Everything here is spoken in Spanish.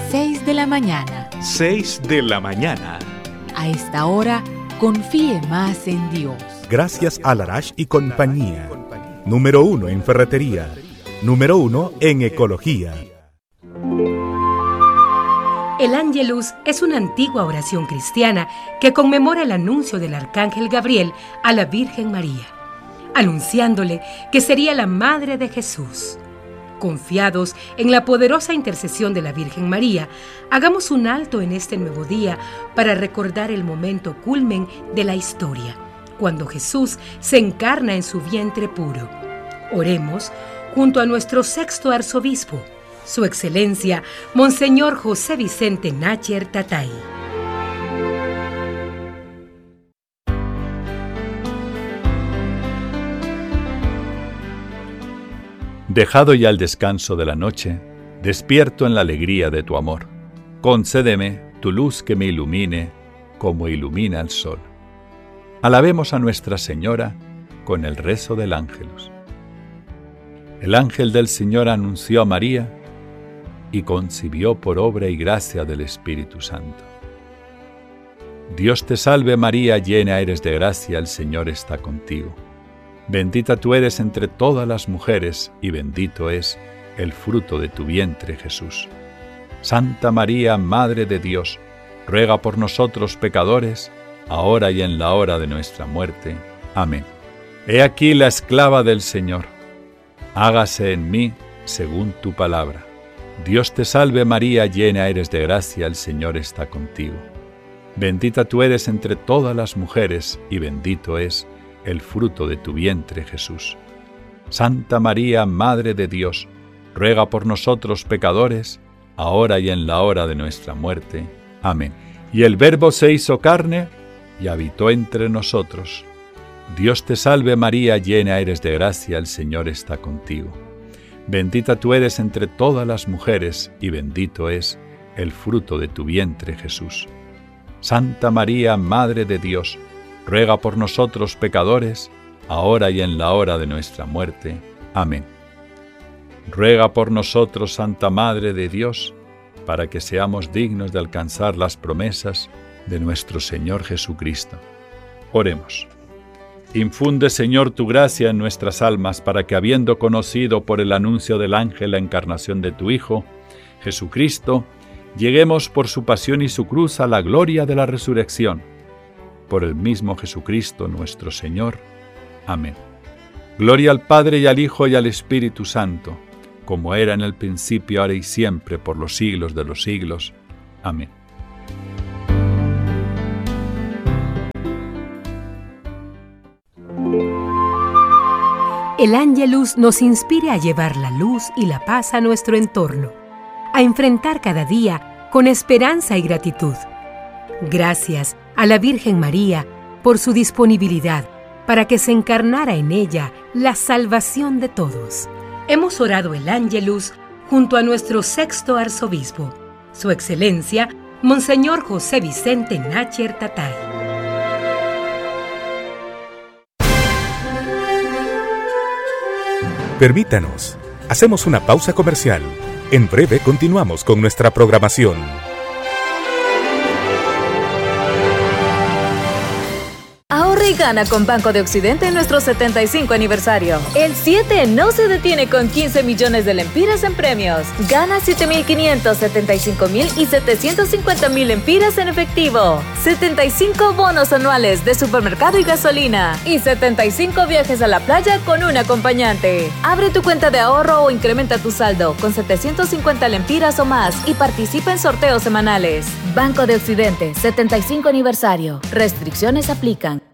6 de la mañana. 6 de la mañana. A esta hora, confíe más en Dios. Gracias a Larache y compañía. Número 1 en ferretería. Número 1 en ecología. El Ángelus es una antigua oración cristiana que conmemora el anuncio del arcángel Gabriel a la Virgen María, anunciándole que sería la madre de Jesús. Confiados en la poderosa intercesión de la Virgen María, hagamos un alto en este nuevo día para recordar el momento culmen de la historia, cuando Jesús se encarna en su vientre puro. Oremos junto a nuestro sexto arzobispo, Su Excelencia, Monseñor José Vicente Nácher Tatay. Dejado ya el descanso de la noche, despierto en la alegría de tu amor. Concédeme tu luz que me ilumine, como ilumina el sol. Alabemos a Nuestra Señora con el rezo del Ángelus. El ángel del Señor anunció a María y concibió por obra y gracia del Espíritu Santo. Dios te salve María, llena eres de gracia, el Señor está contigo. Bendita tú eres entre todas las mujeres, y bendito es el fruto de tu vientre, Jesús. Santa María, Madre de Dios, ruega por nosotros pecadores, ahora y en la hora de nuestra muerte. Amén. He aquí la esclava del Señor. Hágase en mí según tu palabra. Dios te salve María, llena eres de gracia, el Señor está contigo. Bendita tú eres entre todas las mujeres, y bendito es el fruto de tu vientre, Jesús. Santa María, Madre de Dios, ruega por nosotros pecadores, ahora y en la hora de nuestra muerte. Amén. Y el Verbo se hizo carne y habitó entre nosotros. Dios te salve María, llena eres de gracia, el Señor está contigo. Bendita tú eres entre todas las mujeres, y bendito es el fruto de tu vientre, Jesús. Santa María, Madre de Dios, ruega por nosotros pecadores, ahora y en la hora de nuestra muerte. Amén. Ruega por nosotros, Santa Madre de Dios, para que seamos dignos de alcanzar las promesas de nuestro Señor Jesucristo. Oremos. Infunde, Señor, tu gracia en nuestras almas, para que, habiendo conocido por el anuncio del ángel la encarnación de tu Hijo, Jesucristo, lleguemos por su pasión y su cruz a la gloria de la resurrección. Por el mismo Jesucristo nuestro Señor. Amén. Gloria al Padre y al Hijo y al Espíritu Santo, como era en el principio, ahora y siempre, por los siglos de los siglos. Amén. El Ángelus nos inspire a llevar la luz y la paz a nuestro entorno, a enfrentar cada día con esperanza y gratitud. Gracias a la Virgen María por su disponibilidad para que se encarnara en ella la salvación de todos. Hemos orado el Ángelus junto a nuestro sexto arzobispo, Su Excelencia, Monseñor José Vicente Nácher Tatay. Permítanos, hacemos una pausa comercial. En breve continuamos con nuestra programación. Ahorra y gana con Banco de Occidente en nuestro 75 aniversario. El 7 no se detiene con 15 millones de lempiras en premios. Gana 7.500, 75.000 y 750.000 lempiras en efectivo. 75 bonos anuales de supermercado y gasolina. Y 75 viajes a la playa con un acompañante. Abre tu cuenta de ahorro o incrementa tu saldo con 750 lempiras o más y participa en sorteos semanales. Banco de Occidente, 75 aniversario. Restricciones aplican.